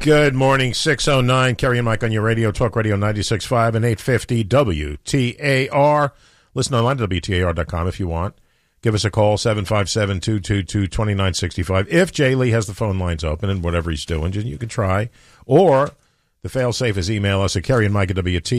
Good morning, 609. Kerry and Mike on your radio, Talk Radio 96.5 and 850 WTAR. Listen online to WTAR.com if you want. Give us a call, 757-222-2965. If Jay Lee has the phone lines open and whatever he's doing, you can try. Or the fail-safe is email us at Kerry and Mike at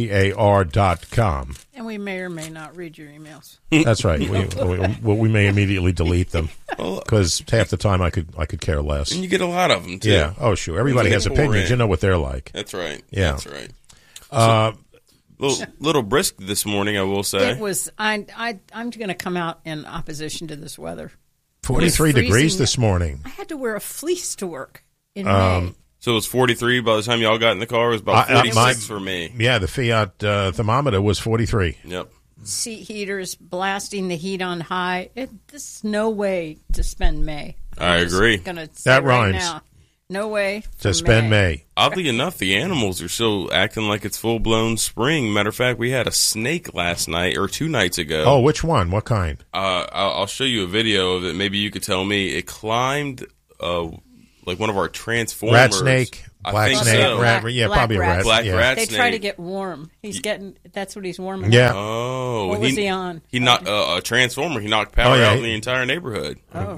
WTAR.com. And we may or may not read your emails. That's right. We may immediately delete them because half the time I could care less. And you get a lot of them, too. Yeah. Oh, sure. Everybody has opinions. You know what they're like. That's right. Yeah. That's right. Little brisk this morning, I will say. It was. I'm going to come out in opposition to this weather. 43 degrees this morning. I had to wear a fleece to work in May. So it was 43 by the time y'all got in the car. It was about 46 for me. Yeah, the Fiat thermometer was 43. Yep. Seat heaters blasting the heat on high. There's no way to spend May. I agree. That rhymes. Now. No way to spend May. Oddly enough, the animals are still acting like it's full-blown spring. Matter of fact, we had a snake last night or 2 nights ago. Oh, which one? What kind? I'll show you a video of it. Maybe you could tell me. It climbed like one of our transformers. Rat snake, black snake, so. Probably a rat. Black rat They snake. try to get warm. That's what he's warming. Yeah. Up. Oh, what was he on? He knocked a transformer. He knocked power out in the entire neighborhood.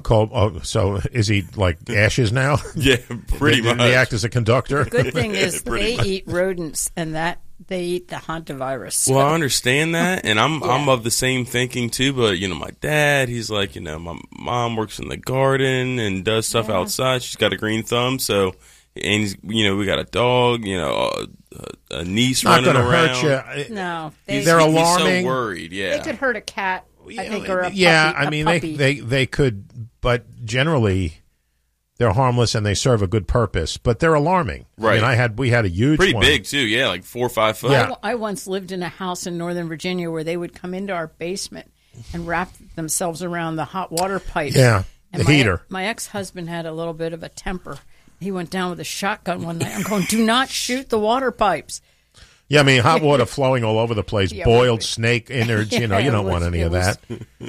So is he like ashes now? Yeah, pretty much. Did he act as a conductor? The good thing is they eat rodents, and they eat the hantavirus. Well, I understand that, and I'm of the same thinking too. But my dad, he's like, my mom works in the garden and does stuff outside. She's got a green thumb, so. And he's, we got a dog, a niece running around. Not going to hurt you. No, they're alarming. He's so worried. Yeah, they could hurt a cat. I think, or a puppy. Yeah, I mean, they could, but generally they're harmless and they serve a good purpose. But they're alarming. Right. I mean, we had a huge pretty one. big too. Yeah, like 4 or 5 foot. Yeah. I once lived in a house in Northern Virginia where they would come into our basement and wrap themselves around the hot water pipes. Yeah, and the heater. My ex-husband had a little bit of a temper. He went down with a shotgun one night. I'm going, do not shoot the water pipes. Yeah, I mean, hot water flowing all over the place, boiled snake innards, you don't want any of that.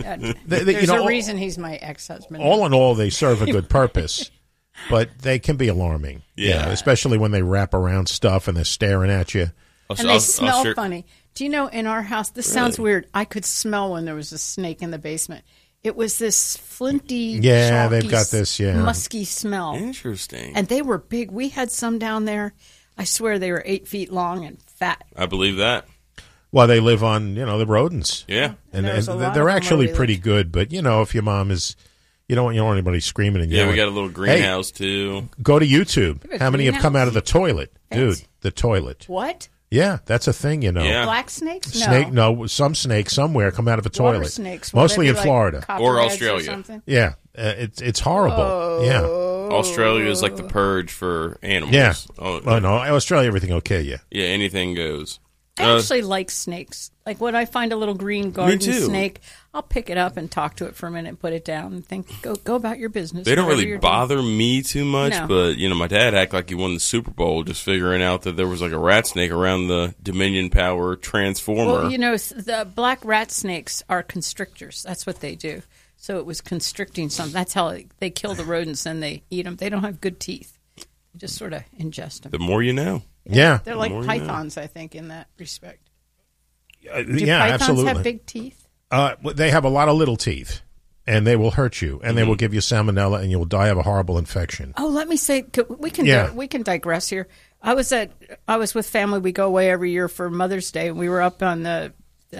There's a reason he's my ex-husband. All in all, they serve a good purpose, but they can be alarming. Yeah. Especially when they wrap around stuff and they're staring at you. And they smell funny. Do you know, in our house, this sounds weird, I could smell when there was a snake in the basement. It was this flinty, chalky, they've got this, musky smell. Interesting. And they were big. We had some down there. I swear they were 8 feet long and fat. I believe that. Well, they live on, the rodents. Yeah. And they're actually pretty good. But, if your mom is, you don't want anybody screaming and yelling. Yeah, we got a little greenhouse, too. Go to YouTube. How many have come out of the toilet? Dude, the toilet. What? Yeah, that's a thing, Yeah. Black snakes? No. Some snakes somewhere come out of a Water toilet. Snakes. Mostly in Florida. Or Australia. Yeah, it's horrible. Yeah. Australia is like the purge for animals. Yeah. Oh, no, Australia, everything will kill you. Yeah, anything goes. I actually like snakes. Like when I find a little green garden snake, I'll pick it up and talk to it for a minute and put it down and think, go about your business. They don't really bother me too much, but, my dad acted like he won the Super Bowl just figuring out that there was like a rat snake around the Dominion Power transformer. Well, the black rat snakes are constrictors. That's what they do. So it was constricting something. That's how they kill the rodents and they eat them. They don't have good teeth. They just sort of ingest them. The more you know. Yeah. They're like pythons, I think, in that respect. Do pythons absolutely have big teeth? They have a lot of little teeth, and they will hurt you, and they will give you salmonella, and you'll die of a horrible infection. Oh, let me say, we can digress here. I was with family. We go away every year for Mother's Day, and we were up on the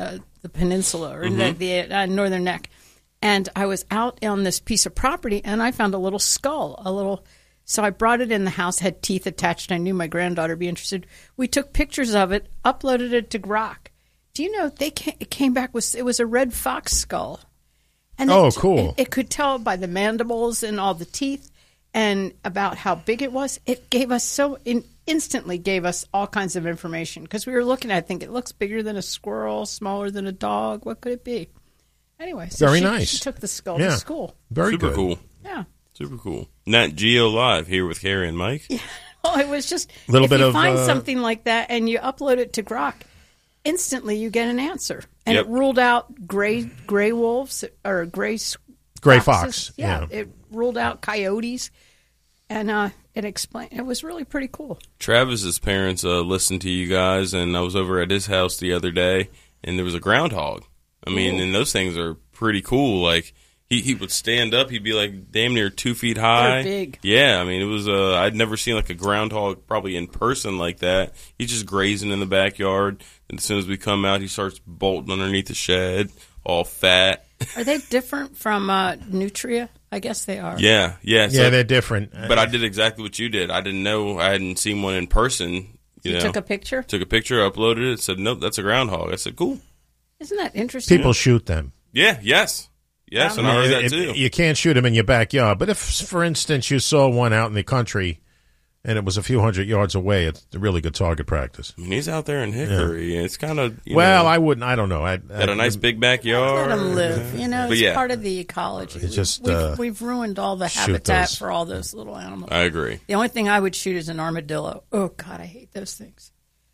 peninsula or the Northern Neck, and I was out on this piece of property, and I found a little skull, So I brought it in the house, had teeth attached. I knew my granddaughter would be interested. We took pictures of it, uploaded it to Grok. Do you know it came back it was a red fox skull. And cool. It could tell by the mandibles and all the teeth and about how big it was. It gave us instantly gave us all kinds of information because we were looking at it, I think it looks bigger than a squirrel, smaller than a dog. What could it be? Anyway, so very nice. She took the skull to school. Very Super good. Cool. Yeah. Super cool. Nat Geo Live here with Carrie and Mike. Yeah. Oh, it was just if you find something like that and you upload it to Grok, instantly you get an answer. And it ruled out gray wolves or gray fox. Yeah, it ruled out coyotes, and it explained. It was really pretty cool. Travis's parents listened to you guys, and I was over at his house the other day, and there was a groundhog. I mean, and those things are pretty cool. Like, he would stand up. He'd be like damn near 2 feet high. They're big. Yeah, I mean, it was. I'd never seen like a groundhog probably in person like that. He's just grazing in the backyard, and as soon as we come out, he starts bolting underneath the shed, all fat. Are they different from nutria? I guess they are. Yeah. So, they're different. But I did exactly what you did. I didn't know. I hadn't seen one in person. You took a picture? Took a picture, uploaded it, said, nope, that's a groundhog. I said, cool. Isn't that interesting? People shoot them. Yeah, yes, and I heard that too. You can't shoot them in your backyard. But if, for instance, you saw one out in the country and it was a few hundred yards away, it's a really good target practice. I mean, he's out there in Hickory. Yeah. It's kind of, I wouldn't. I don't know. Got a nice big backyard. Let them live. It's part of the ecology. It's just, we've ruined all the habitat for all those little animals. I agree. The only thing I would shoot is an armadillo. Oh, God, I hate those things.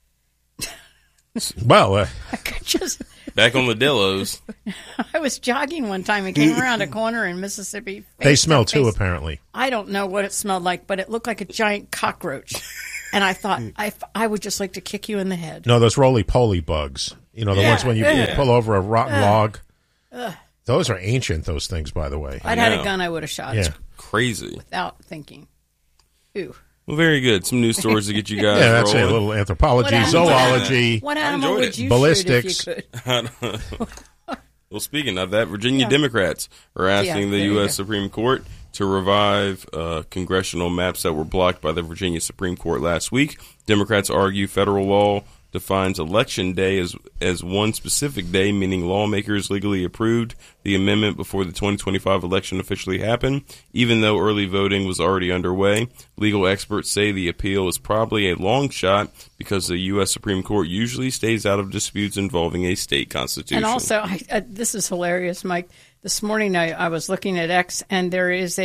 Well, I could just... Back on the Dillos. I was jogging one time and came around a corner in Mississippi. They smell too, apparently. I don't know what it smelled like, but it looked like a giant cockroach. And I thought, I would just like to kick you in the head. No, those roly-poly bugs. The ones when you pull over a rotten log. Those are ancient, those things, by the way. If I'd had a gun, I would have shot it. Crazy. Without thinking. Ooh. Well, very good. Some news stories to get you guys that's rolling. A little anthropology, zoology. What animal would you ballistics. shoot if you could? Well, speaking of that, Virginia Democrats are asking the U.S. Supreme Court to revive congressional maps that were blocked by the Virginia Supreme Court last week. Democrats argue federal law defines Election Day as one specific day, meaning lawmakers legally approved the amendment before the 2025 election officially happened, even though early voting was already underway. Legal experts say the appeal is probably a long shot because the U.S. Supreme Court usually stays out of disputes involving a state constitution. And also, this is hilarious, Mike. This morning I was looking at X, and there is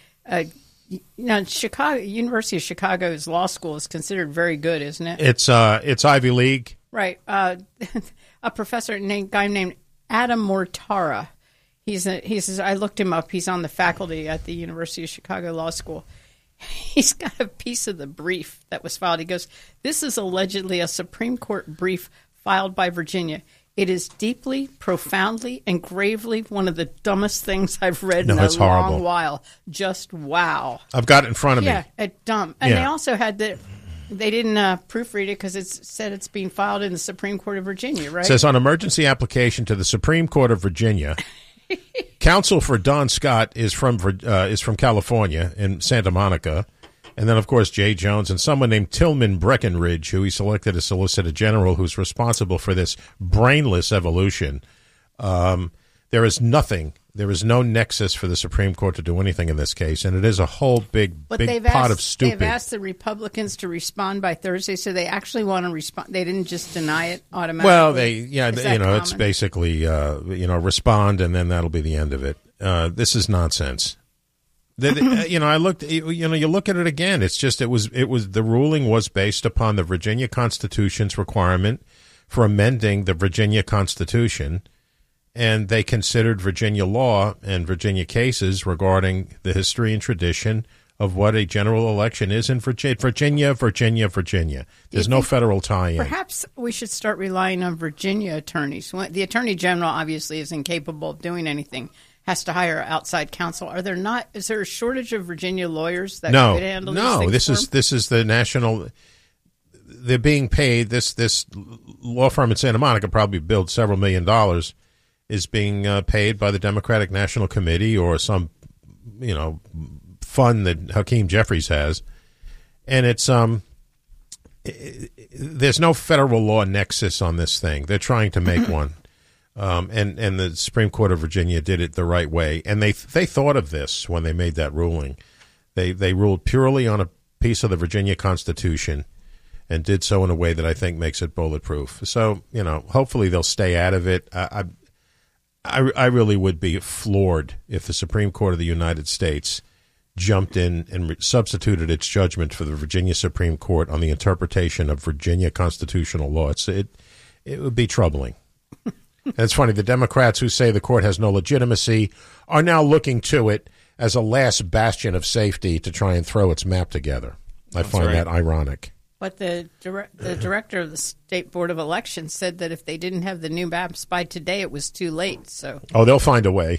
Chicago University of Chicago's law school is considered very good, isn't it? It's Ivy League, right? A professor guy named Adam Mortara. I looked him up. He's on the faculty at the University of Chicago Law School. He's got a piece of the brief that was filed. He goes, "This is allegedly a Supreme Court brief filed by Virginia. It is deeply, profoundly, and gravely one of the dumbest things I've read in a long while. Just wow." I've got it in front of me. Yeah, dumb. And they also had they didn't proofread it because it said it's being filed in the Supreme Court of Virginia, right? It says on emergency application to the Supreme Court of Virginia, counsel for Don Scott is from California in Santa Monica. And then, of course, Jay Jones and someone named Tillman Breckenridge, who he selected as Solicitor General, who's responsible for this brainless evolution. There is no nexus for the Supreme Court to do anything in this case, and it is a whole big pot of stupid. They've asked the Republicans to respond by Thursday, so they actually want to respond. They didn't just deny it automatically. Well, it's basically respond, and then that'll be the end of it. This is nonsense. I looked. You look at it again. It's just it was the ruling was based upon the Virginia Constitution's requirement for amending the Virginia Constitution, and they considered Virginia law and Virginia cases regarding the history and tradition of what a general election is in Virginia. There's no federal tie-in. Perhaps we should start relying on Virginia attorneys. The Attorney General obviously is incapable of doing anything. Has to hire outside counsel. Is there a shortage of Virginia lawyers that could handle these things? No, this is the national. They're being paid. This law firm in Santa Monica probably billed several $1 million. Is being paid by the Democratic National Committee or some, fund that Hakeem Jeffries has, and it's there's no federal law nexus on this thing. They're trying to make one. And the Supreme Court of Virginia did it the right way, and they thought of this when they made that ruling. They ruled purely on a piece of the Virginia Constitution, and did so in a way that I think makes it bulletproof. So hopefully they'll stay out of it. I really would be floored if the Supreme Court of the United States jumped in and substituted its judgment for the Virginia Supreme Court on the interpretation of Virginia constitutional law. It would be troubling. And it's funny, the Democrats who say the court has no legitimacy are now looking to it as a last bastion of safety to try and throw its map together. I find that ironic. But the director of the State Board of Elections said that if they didn't have the new maps by today, it was too late. So they'll find a way.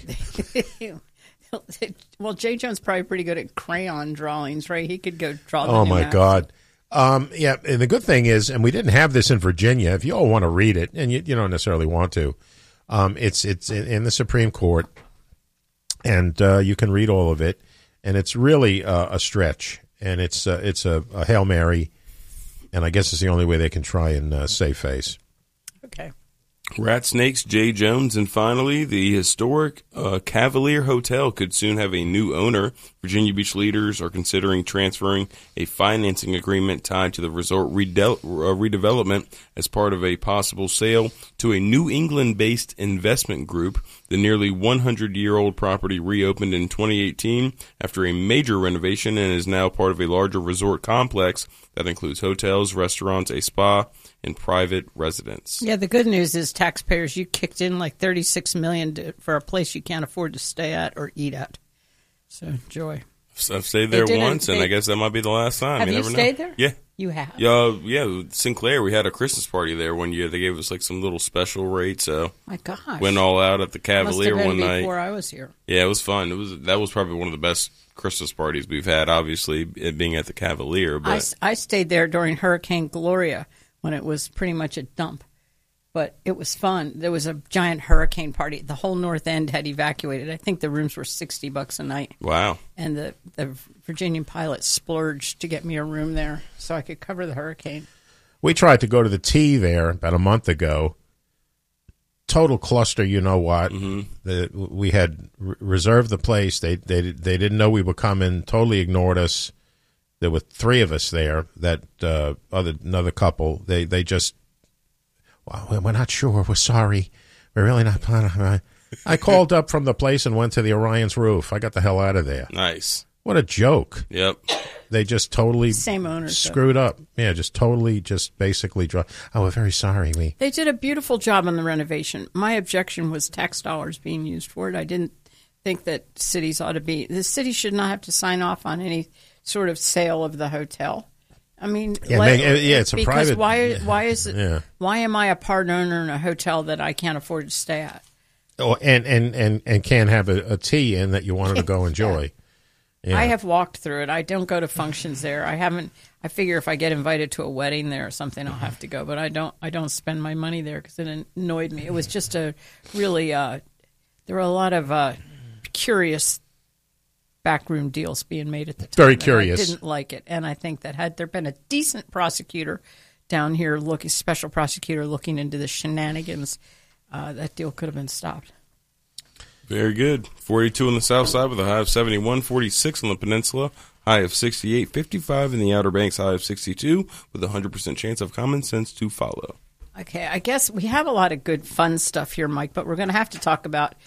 Well, Jay Jones probably pretty good at crayon drawings, right? He could go draw. Oh my God. Yeah, and the good thing is, and we didn't have this in Virginia. If you all want to read it, and you don't necessarily want to, it's in the Supreme Court, and you can read all of it, and it's really a stretch, and it's a Hail Mary, and I guess it's the only way they can try and save face. Okay. Rat Snakes, Jay Jones, and finally, the historic Cavalier Hotel could soon have a new owner. Virginia Beach leaders are considering transferring a financing agreement tied to the resort redevelopment as part of a possible sale to a New England-based investment group. The nearly 100-year-old property reopened in 2018 after a major renovation and is now part of a larger resort complex that includes hotels, restaurants, a spa, and private residence. Yeah, the good news is taxpayers, you kicked in like $36 million for a place you can't afford to stay at or eat at. So, joy. I've stayed there once, and I guess that might be the last time. Have you never stayed know. there? Yeah. You have? Yeah, Sinclair, we had a Christmas party there one year. They gave us like some little special rate, so my gosh, went all out at the Cavalier must have been one night. Before I was here. Yeah, it was fun. That was probably one of the best Christmas parties we've had, obviously, it being at the Cavalier. But I stayed there during Hurricane Gloria when it was pretty much a dump. But it was fun. There was a giant hurricane party. The whole North End had evacuated. I think the rooms were $60 a night. Wow. And the Virginian pilot splurged to get me a room there so I could cover the hurricane. We tried to go to the T there about a month ago. Total cluster, you know what? Mm-hmm. We had reserved the place. They didn't know we were coming. Totally ignored us. There were three of us there. That another couple. They just, well, we're not sure. We're sorry. We're really not planning. I called up from the place and went to the Orion's roof. I got the hell out of there. Nice. What a joke. Yep. They just totally same owners screwed up. Yeah, just basically we're very sorry. They did a beautiful job on the renovation. My objection was tax dollars being used for it. I didn't think that cities ought to be. The city should not have to sign off on any sort of sale of the hotel. I mean, it's a private. Why is it? Yeah. Why am I a part owner in a hotel that I can't afford to stay at? Oh, and can't have a tea in that you wanted to go enjoy. Yeah. I have walked through it. I don't go to functions there. I figure if I get invited to a wedding there or something, I'll have to go. But I don't spend my money there because it annoyed me. It was just a really there were a lot of curious backroom deals being made at the time. Very curious. I didn't like it, and I think that had there been a decent prosecutor down here special prosecutor looking into the shenanigans, that deal could have been stopped. Very good. 42 on the south side with a high of 71, 46 on the peninsula, high of 68, 55 in the Outer Banks, high of 62, with a 100% chance of common sense to follow. Okay, I guess we have a lot of good fun stuff here, Mike, but we're going to have to talk about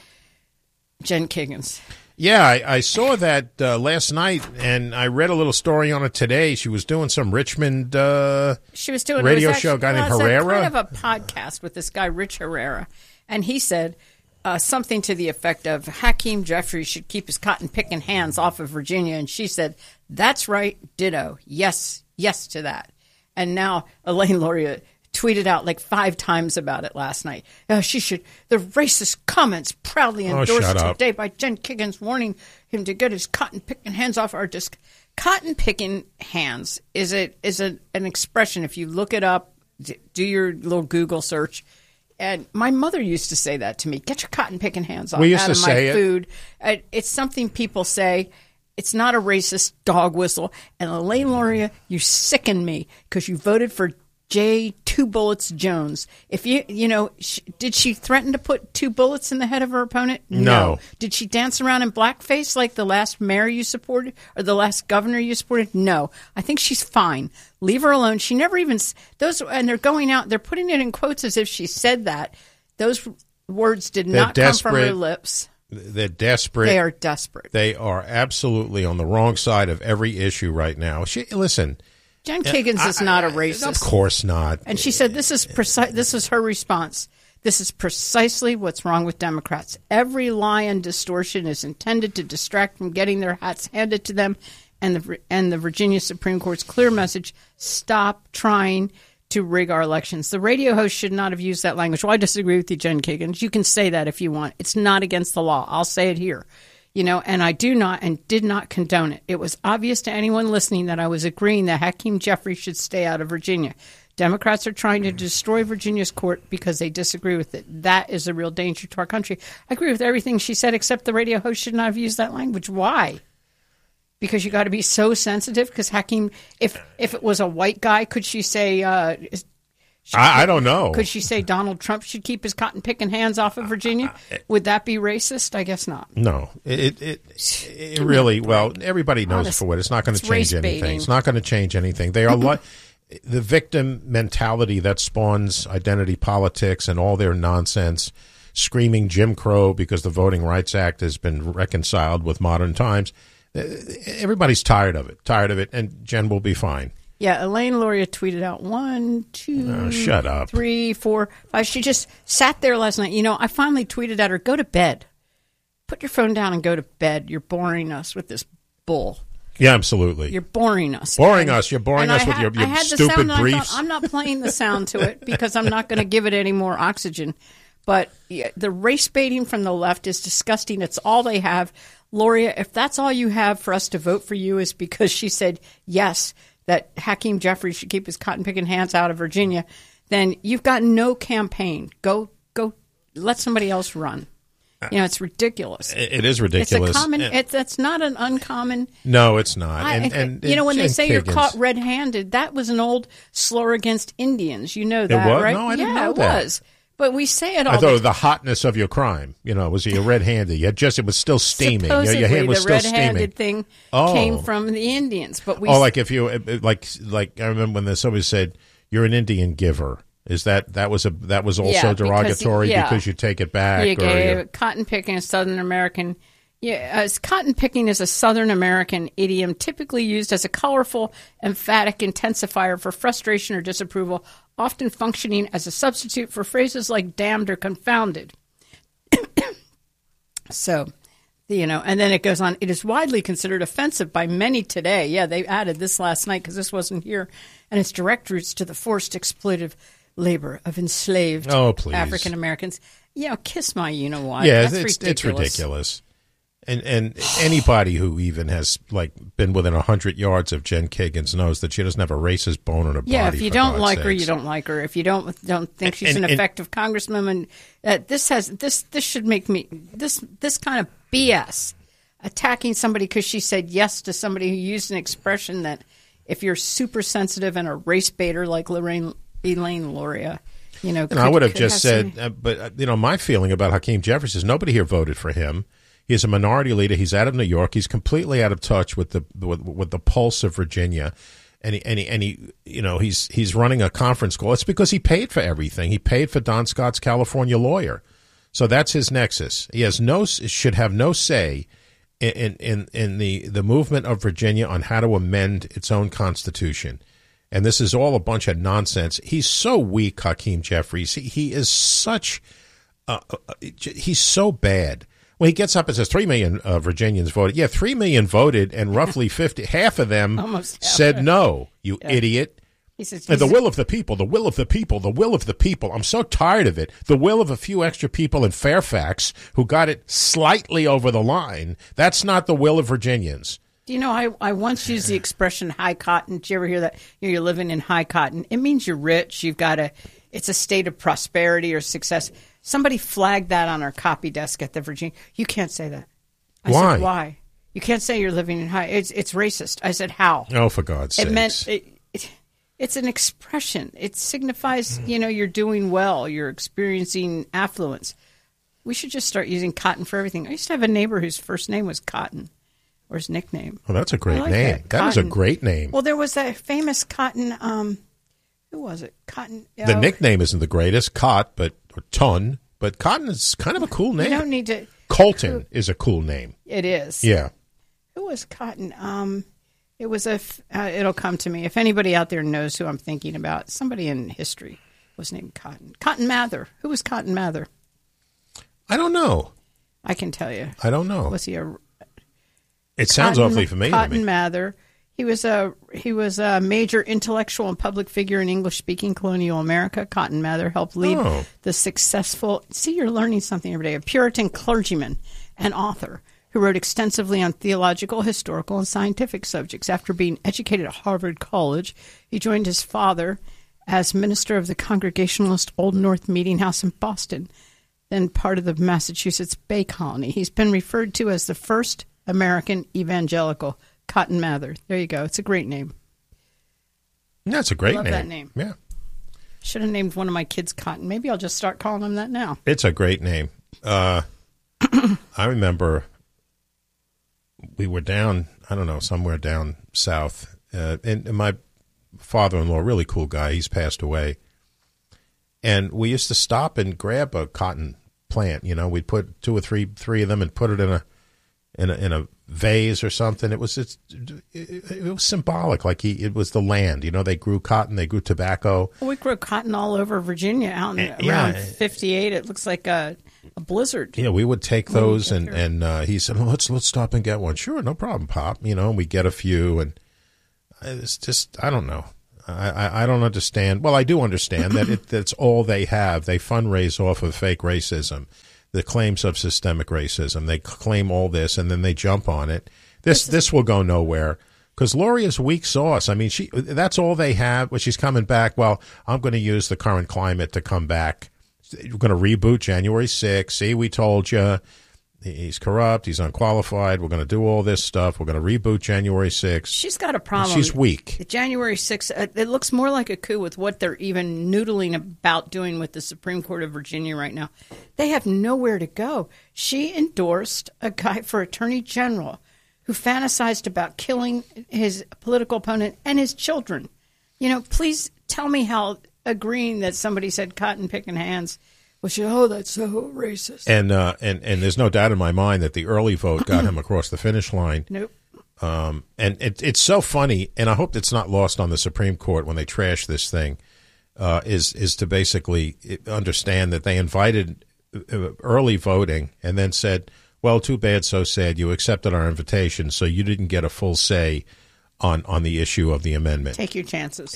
Jen Kiggins. Yeah, I saw that last night, and I read a little story on it today. She was doing some Richmond she was doing radio show, a guy named Herrera. Kind of a podcast with this guy, Rich Herrera, and he said something to the effect of Hakeem Jeffries should keep his cotton-picking hands off of Virginia, and she said, that's right, ditto, yes to that. And now Elaine Luria tweeted out like 5 times about it last night. She should, the racist comments proudly endorsed today by Jen Kiggins warning him to get his cotton-picking hands off our disc. Cotton-picking hands is an expression. If you look it up, do your little Google search. And my mother used to say that to me. Get your cotton-picking hands off out of my food. It's something people say. It's not a racist dog whistle. And Elaine Luria, you sicken me because you voted for J. Two Bullets Jones. If did she threaten to put 2 bullets in the head of her opponent? No. Did she dance around in blackface like the last mayor you supported or the last governor you supported? No. I think she's fine. Leave her alone. She never even and they're going out. They're putting it in quotes as if she said that. Those words did not come from her lips. They're desperate. They are desperate. They are absolutely on the wrong side of every issue right now. Listen. Jen Kiggins is not a racist. Of course not. And she said this is her response. This is precisely what's wrong with Democrats. Every lie and distortion is intended to distract from getting their hats handed to them, and the Virginia Supreme Court's clear message: stop trying to rig our elections. The radio host should not have used that language. Well, I disagree with you, Jen Kagan. You can say that if you want. It's not against the law. I'll say it here. And I do not and did not condone it. It was obvious to anyone listening that I was agreeing that Hakeem Jeffries should stay out of Virginia. Democrats are trying to destroy Virginia's court because they disagree with it. That is a real danger to our country. I agree with everything she said, except the radio host should not have used that language. Why? Because you got to be so sensitive? Because Hakeem, if it was a white guy, could she say... I don't know. Could she say Donald Trump should keep his cotton-picking hands off of Virginia? Would that be racist? I guess not. No. It really, well, everybody knows for what. It's not going to change anything. It's not going to change anything. They are the victim mentality that spawns identity politics and all their nonsense, screaming Jim Crow because the Voting Rights Act has been reconciled with modern times. Everybody's tired of it, and Jen will be fine. Yeah, Elaine Luria tweeted out 1, 2, shut up. 3, 4, 5. She just sat there last night. I finally tweeted at her, go to bed. Put your phone down and go to bed. You're boring us with this bull. Yeah, absolutely. You're boring us. You're boring us with your stupid briefs. I'm not playing the sound to it because I'm not going to give it any more oxygen. But the race baiting from the left is disgusting. It's all they have. Luria, if that's all you have for us to vote for you is because she said yes, that Hakeem Jeffries should keep his cotton-picking hands out of Virginia, then you've got no campaign. Go, let somebody else run. It's ridiculous. It is ridiculous. It's not an uncommon. No, it's not. When they say you're caught red-handed, that was an old slur against Indians. You know that, right? No, I didn't know that. It was. But we say it all. I thought the hotness of your crime, was you red-handed? It was still steaming. Supposedly, your hand was the still red-handed steaming. thing came from the Indians. But we like I remember when somebody said you're an Indian giver. Is that was also derogatory because you take it back? Cotton picking is Southern American. Yeah, cotton picking is a Southern American idiom typically used as a colorful, emphatic intensifier for frustration or disapproval, often functioning as a substitute for phrases like damned or confounded. So, and then it goes on. It is widely considered offensive by many today. Yeah, they added this last night because this wasn't here. And its direct roots to the forced exploitive labor of enslaved African Americans. Kiss my you-know-what. Yeah, it's ridiculous. And anybody who even has been within 100 yards of Jen Kagan's knows that she doesn't have a racist bone in her body. Yeah, if you don't like her, you don't like her. If you don't think she's an effective congresswoman, this should make me this kind of BS attacking somebody because she said yes to somebody who used an expression that if you're super sensitive and a race baiter like Elaine Luria. And I would have just said, but my feeling about Hakeem Jeffries is nobody here voted for him. He's a minority leader. He's out of New York. He's completely out of touch with the pulse of Virginia, and he's running a conference call. It's because he paid for everything. He paid for Don Scott's California lawyer, so that's his nexus. He should have no say in the movement of Virginia on how to amend its own constitution. And this is all a bunch of nonsense. He's so weak, Hakeem Jeffries. He is such he's so bad. When he gets up and says 3 million Virginians voted. Yeah, 3 million voted, and roughly half of them said no, you idiot. He says, the will of the people, the will of the people, the will of the people. I'm so tired of it. The will of a few extra people in Fairfax who got it slightly over the line. That's not the will of Virginians. I once used the expression high cotton. Did you ever hear that? You're living in high cotton. It means you're rich. It's a state of prosperity or success. Somebody flagged that on our copy desk at the Virginia. You can't say that. I said, why? You can't say you're living in high. It's racist. I said, how? Oh, for God's sake. It meant it's an expression. It signifies, you're doing well. You're experiencing affluence. We should just start using cotton for everything. I used to have a neighbor whose first name was Cotton, or his nickname. Well, that's a great name. That is a great name. Well, there was that famous Cotton. Who was it? Cotton. The nickname isn't the greatest, or Ton, but Cotton is kind of a cool name. You don't need to. Colton is a cool name. It is. Yeah. Who was Cotton? It was it'll come to me. If anybody out there knows who I'm thinking about, somebody in history. was named Cotton. Cotton Mather. Who was Cotton Mather? I don't know. I can tell you. I don't know. Was he a? It sounds awfully familiar to me. Cotton Mather. He was a major intellectual and public figure in English-speaking colonial America. Cotton Mather helped lead the successful. See, you're learning something every day. A Puritan clergyman and author who wrote extensively on theological, historical, and scientific subjects. After being educated at Harvard College, he joined his father as minister of the Congregationalist Old North Meeting House in Boston, then part of the Massachusetts Bay Colony. He's been referred to as the first American evangelical. Cotton Mather. There you go. It's a great name. That's a great name. Love that name. Yeah. Should have named one of my kids Cotton. Maybe I'll just start calling him that now. It's a great name. I remember we were down, I don't know, somewhere down south. And my father-in-law, really cool guy, he's passed away. And we used to stop and grab a cotton plant. You know, we'd put two or three of them and put it in a vase or something. It was symbolic, like it was the land. You know, they grew cotton, they grew tobacco. We grew cotton all over Virginia. Out in, around 58, it looks like a blizzard. Yeah, we would take those, and he said, well, let's stop and get one. Sure, no problem, Pop. You know, and we get a few, and it's just, I don't know. I don't understand. Well, I do understand that that's all they have. They fundraise off of fake racism, the claims of systemic racism. They claim all this, and then they jump on it. This will go nowhere because Lori is weak sauce. I mean, that's all they have. When she's coming back, well, I'm going to use the current climate to come back. We're going to reboot January 6th. See, we told you. He's corrupt. He's unqualified. We're going to do all this stuff. We're going to reboot January 6th. She's got a problem. She's weak. January 6th, it looks more like a coup with what they're even noodling about doing with the Supreme Court of Virginia right now. They have nowhere to go. She endorsed a guy for attorney general who fantasized about killing his political opponent and his children. You know, please tell me how agreeing that somebody said cotton picking hands. Well, that's so racist. And there's no doubt in my mind that the early vote got him across the finish line. Nope. And it's so funny, and I hope it's not lost on the Supreme Court when they trash this thing, is to basically understand that they invited early voting and then said, well, too bad, so sad. You accepted our invitation, so you didn't get a full say on the issue of the amendment. Take your chances.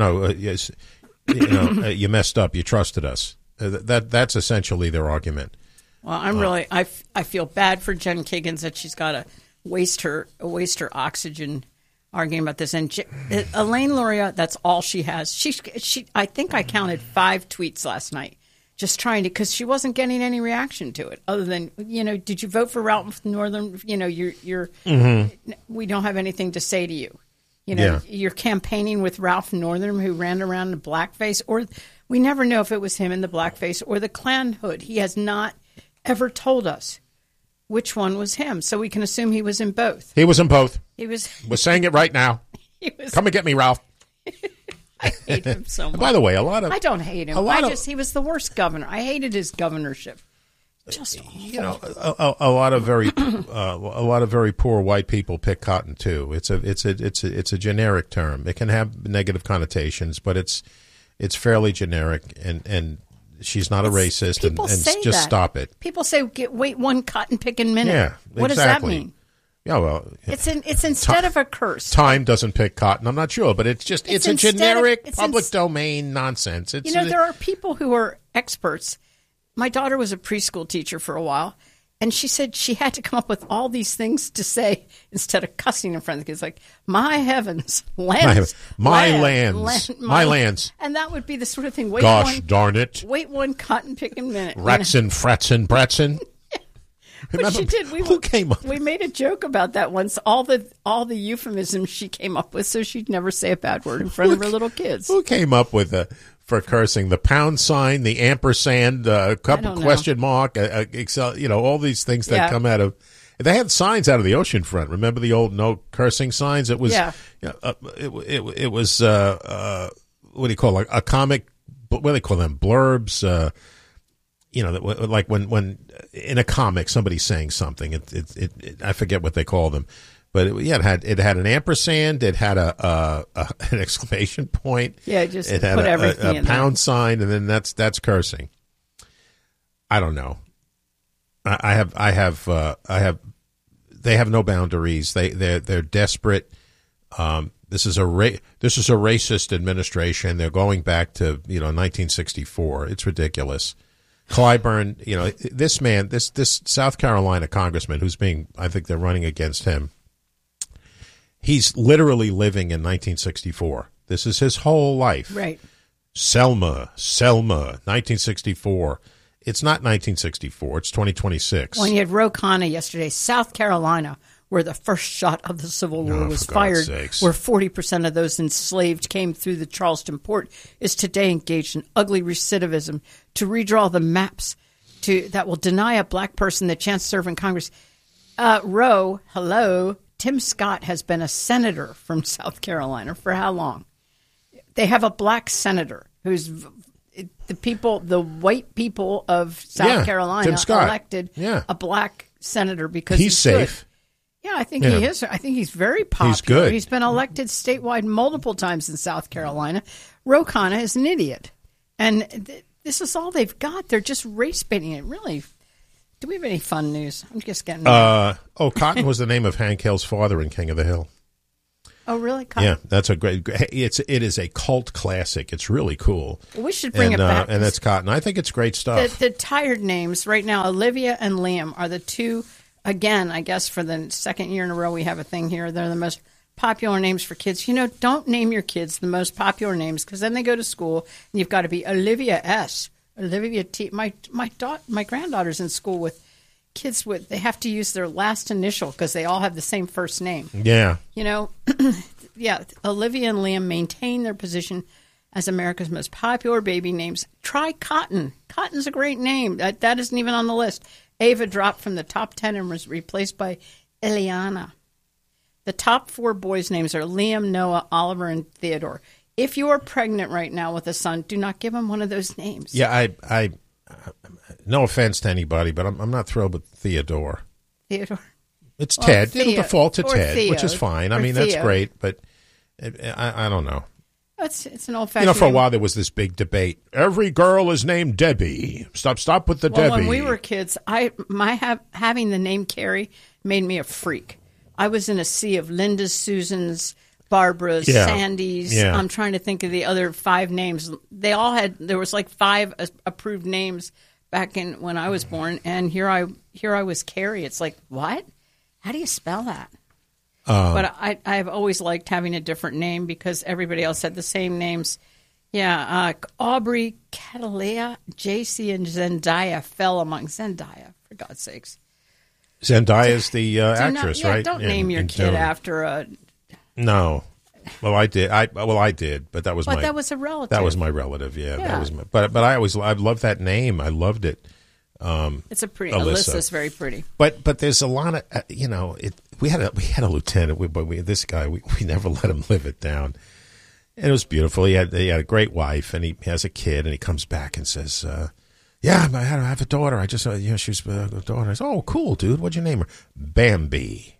You messed up. You trusted us. That's essentially their argument. Well, I feel bad for Jen Kiggins that she's got to waste her oxygen arguing about this. And Elaine Luria, that's all she has. She I think I counted 5 tweets last night, just trying to, because she wasn't getting any reaction to it other than, did you vote for Ralph Northam? You're we don't have anything to say to you. You're campaigning with Ralph Northam, who ran around in blackface, or we never know if it was him in the blackface or the Klan hood. He has not ever told us which one was him, so we can assume he was in both. He was in both. We're saying it right now. Come and get me, Ralph. I hate him so much. By the way, I don't hate him. He was the worst governor. I hated his governorship. Just awful. A lot of very poor white people pick cotton too. It's a generic term. It can have negative connotations, but it's fairly generic, and she's not a racist, and just stop it. People say wait one cotton picking minute. Yeah, what exactly. does that mean? Yeah, well, it's instead of a curse. Time doesn't pick cotton. I'm not sure, but it's a generic public domain nonsense. There are people who are experts. My daughter was a preschool teacher for a while, and she said she had to come up with all these things to say instead of cussing in front of the kids, like, my heavens, lands. My lands. And that would be the sort of thing. Darn it. Wait one cotton-picking minute. Ratson, Fratson, Bratson. But she did. Who came up? We made a joke about that once. All the euphemisms she came up with, so she'd never say a bad word in front of her little kids. Who came up with for cursing, the pound sign, the ampersand, question mark, all these things that come out of. They had signs out of the oceanfront. Remember the old no cursing signs? It was it was what do you call it? A comic? What do they call them? Blurbs. Like when in a comic somebody's saying something. I forget what they call them. But it had an ampersand. It had an exclamation point. Yeah, just it had put everything a pound sign, and then that's cursing. I don't know. I have. They have no boundaries. They're desperate. This is a racist administration. They're going back to 1964. It's ridiculous. Clyburn, this South Carolina congressman I think they're running against him. He's literally living in 1964. This is his whole life. Right. Selma, 1964. It's not 1964. It's 2026. Well, you had Ro Khanna yesterday. South Carolina, where the first shot of the Civil War was fired, where 40% of those enslaved came through the Charleston port, is today engaged in ugly recidivism to redraw the maps that will deny a black person the chance to serve in Congress. Ro, hello. Tim Scott has been a senator from South Carolina for how long? They have a black senator who's the white people of South Carolina elected a black senator because he's safe. Yeah, I think he is. I think he's very popular. He's good. He's been elected statewide multiple times in South Carolina. Ro Khanna is an idiot. And this is all they've got. They're just race baiting it, really. Do we have any fun news? I'm just getting... Cotton was the name of Hank Hill's father in King of the Hill. Oh, really? Cotton? Yeah, that's a great... It is a cult classic. It's really cool. Well, we should bring it back. And that's Cotton. I think it's great stuff. The tired names right now, Olivia and Liam, are the two, again, I guess for the second year in a row we have a thing here. They're the most popular names for kids. Don't name your kids the most popular names because then they go to school and you've got to be Olivia S., Olivia T. My granddaughter's in school with kids they have to use their last initial because they all have the same first name. Yeah. Yeah. Olivia and Liam maintain their position as America's most popular baby names. Try Cotton. Cotton's a great name. That isn't even on the list. Ava dropped from the top 10 and was replaced by Eliana. The top 4 boys' names are Liam, Noah, Oliver, and Theodore. If you are pregnant right now with a son, do not give him one of those names. Yeah, I no offense to anybody, but I'm not thrilled with Theodore. Theodore. It's Ted. It'll default to Ted, Theo, which is fine. I mean, that's great, but I don't know. It's an old-fashioned for a while there was this big debate. Every girl is named Debbie. Stop with the Debbie. When we were kids, having the name Carrie made me a freak. I was in a sea of Lindas, Susans, Barbara's, Sandy's. Yeah. I'm trying to think of the other 5 names. They all there was like 5 approved names back when I was born, and here I was Carrie. It's like, what? How do you spell that? But I've always liked having a different name because everybody else had the same names. Yeah, Aubrey, Catalea, JC, and Zendaya fell among Zendaya, for God's sakes. Zendaya's the actress, right? Don't name your kid after a... No. Well, I did. I did, but that was that was a relative. That was my relative. Yeah. That was but I loved that name. I loved it. It's a pretty. Alyssa's very pretty. But there's a lot of we had a lieutenant, but this guy we never let him live it down. And it was beautiful. He had a great wife, and he has a kid, and he comes back and says, "Yeah, I have a daughter. I just she's a daughter." I said, "Oh, cool, dude. What'd you name her?" Bambi.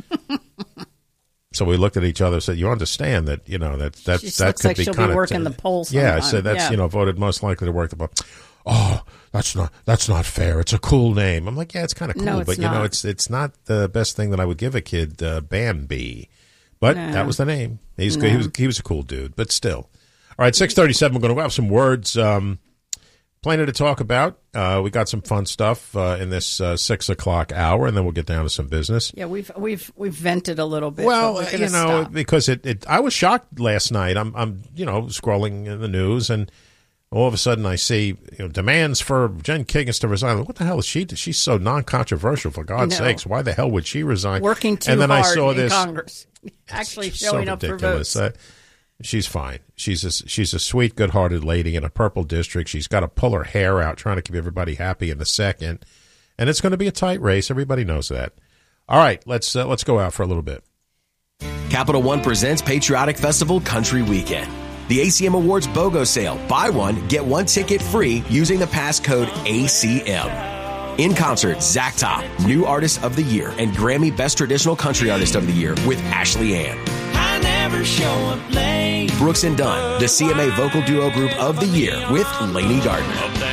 So we looked at each other and said, "You understand that that could be kind of working the polls." Yeah, I said that's voted most likely to work the poll. Oh, that's not fair. It's a cool name. I'm like, yeah, it's kind of cool, no, but it's not the best thing that I would give a kid. Bambi, but that was the name. He's good. He was a cool dude, but still. All right, 6:37. We're going to have some words. Plenty to talk about. We got some fun stuff in this 6 o'clock hour, and then we'll get down to some business. Yeah, we've vented a little bit. Well, stop. because I was shocked last night. I'm scrolling in the news, and all of a sudden I see demands for Jen Kiggins to resign. What the hell is she? She's so non-controversial. For God's sakes, why the hell would she resign? Working too hard in Congress, actually showing up for votes. She's fine. She's a sweet, good-hearted lady in a purple district. She's got to pull her hair out trying to keep everybody happy in the second, and it's going to be a tight race. Everybody knows that. All right, let's go out for a little bit. Capital One presents Patriotic Festival Country Weekend. The ACM Awards BOGO sale. Buy one, get one ticket free using the passcode ACM. In concert, Zach Top, New Artist of the Year, and Grammy Best Traditional Country Artist of the Year with Ashley Ann. I never show up late. Brooks and Dunn, the CMA Vocal Duo Group of the Year with Lainey Gardner.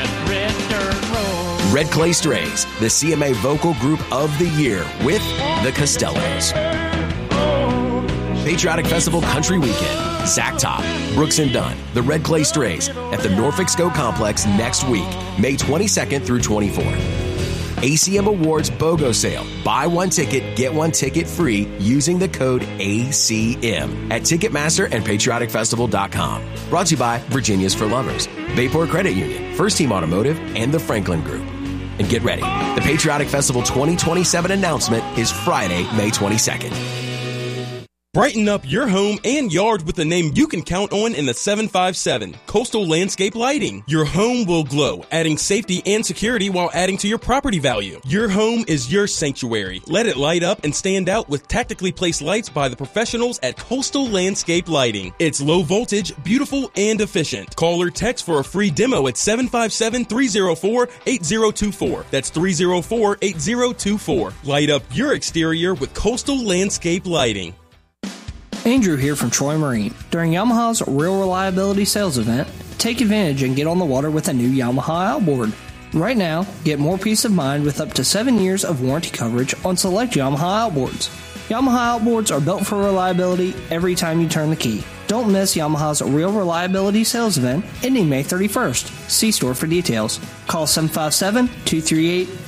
Red Clay Strays, the CMA Vocal Group of the Year with the Costellos. Patriotic Festival Country Weekend, Zach Top, Brooks and Dunn, the Red Clay Strays at the Norfolk Scope Complex next week, May 22nd through 24th. ACM Awards BOGO sale. Buy one ticket, get one ticket free using the code ACM at Ticketmaster and PatrioticFestival.com. Brought to you by Virginia's for Lovers, Bayport Credit Union, First Team Automotive, and the Franklin Group. And get ready. The Patriotic Festival 2027 announcement is Friday, May 22nd. Brighten up your home and yard with a name you can count on in the 757, Coastal Landscape Lighting. Your home will glow, adding safety and security while adding to your property value. Your home is your sanctuary. Let it light up and stand out with tactically placed lights by the professionals at Coastal Landscape Lighting. It's low voltage, beautiful, and efficient. Call or text for a free demo at 757-304-8024. That's 304-8024. Light up your exterior with Coastal Landscape Lighting. Andrew here from Troy Marine. During Yamaha's Real Reliability Sales Event, take advantage and get on the water with a new Yamaha outboard. Right now, get more peace of mind with up to 7 years of warranty coverage on select Yamaha outboards. Yamaha outboards are built for reliability every time you turn the key. Don't miss Yamaha's Real Reliability Sales Event ending May 31st. See store for details. Call 757-238